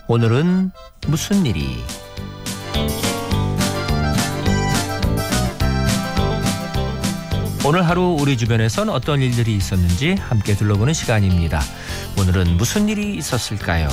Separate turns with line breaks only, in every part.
오늘은 무슨 일이? 오늘 하루 우리 주변에선 어떤 일들이 있었는지 함께 둘러보는 시간입니다. 오늘은 무슨 일이 있었을까요?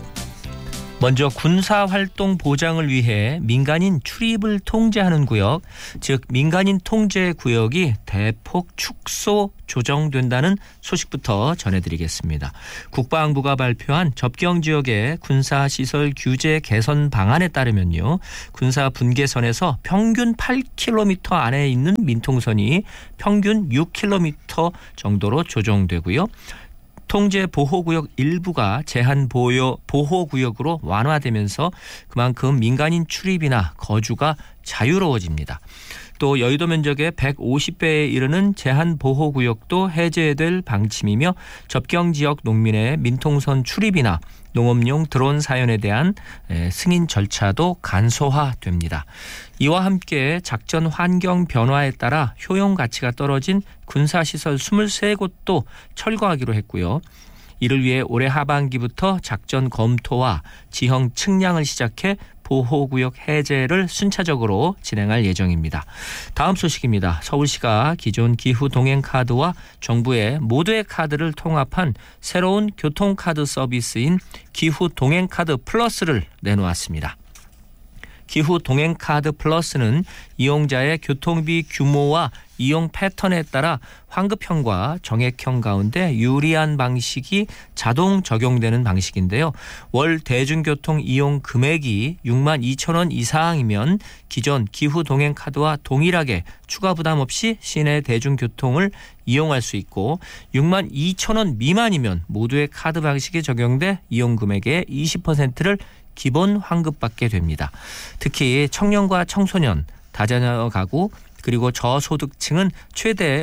먼저 군사활동 보장을 위해 민간인 출입을 통제하는 구역, 즉 민간인 통제 구역이 대폭 축소 조정된다는 소식부터 전해드리겠습니다. 국방부가 발표한 접경지역의 군사시설 규제 개선 방안에 따르면요, 군사 분계선에서 평균 8km 안에 있는 민통선이 평균 6km 정도로 조정되고요. 통제 보호구역 일부가 제한 보호구역으로 완화되면서 그만큼 민간인 출입이나 거주가 자유로워집니다. 또 여의도 면적의 150배에 이르는 제한 보호구역도 해제될 방침이며 접경지역 농민의 민통선 출입이나 농업용 드론 사연에 대한 승인 절차도 간소화됩니다. 이와 함께 작전 환경 변화에 따라 효용 가치가 떨어진 군사시설 23곳도 철거하기로 했고요. 이를 위해 올해 하반기부터 작전 검토와 지형 측량을 시작해 보호구역 해제를 순차적으로 진행할 예정입니다. 다음 소식입니다. 서울시가 기존 기후 동행 카드와 정부의 모두의 카드를 통합한 새로운 교통카드 서비스인 기후 동행 카드 플러스를 내놓았습니다. 기후 동행 카드 플러스는 이용자의 교통비 규모와 이용 패턴에 따라 환급형과 정액형 가운데 유리한 방식이 자동 적용되는 방식인데요. 월 대중교통 이용 금액이 62,000원 이상이면 기존 기후 동행 카드와 동일하게 추가 부담 없이 시내 대중교통을 이용할 수 있고 62,000원 미만이면 모두의 카드 방식이 적용돼 이용 금액의 20%를 기본 환급받게 됩니다. 특히 청년과 청소년, 다자녀 가구 그리고 저소득층은 최대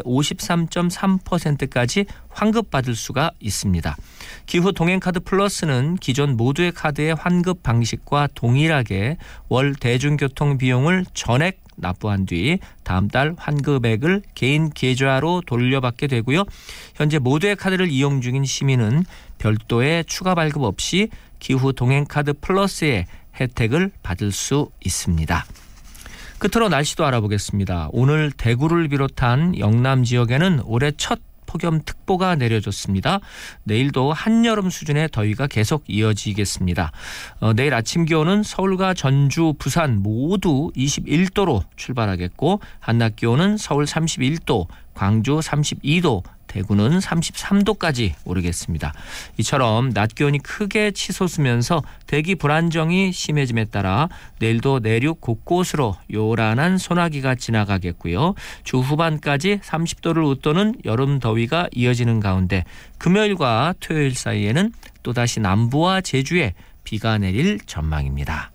53.3%까지 환급받을 수가 있습니다. 기후 동행카드 플러스는 기존 모두의 카드의 환급 방식과 동일하게 월 대중교통 비용을 전액 납부한 뒤 다음 달 환급액을 개인 계좌로 돌려받게 되고요. 현재 모두의 카드를 이용 중인 시민은 별도의 추가 발급 없이 기후 동행카드 플러스의 혜택을 받을 수 있습니다. 끝으로 날씨도 알아보겠습니다. 오늘 대구를 비롯한 영남 지역에는 올해 첫 폭염특보가 내려졌습니다. 내일도 한여름 수준의 더위가 계속 이어지겠습니다. 내일 아침 기온은 서울과 전주, 부산 모두 21도로 출발하겠고 한낮 기온은 서울 31도, 광주 32도, 대구는 33도까지 오르겠습니다. 이처럼 낮 기온이 크게 치솟으면서 대기 불안정이 심해짐에 따라 내일도 내륙 곳곳으로 요란한 소나기가 지나가겠고요. 주 후반까지 30도를 웃도는 여름 더위가 이어지는 가운데 금요일과 토요일 사이에는 또다시 남부와 제주에 비가 내릴 전망입니다.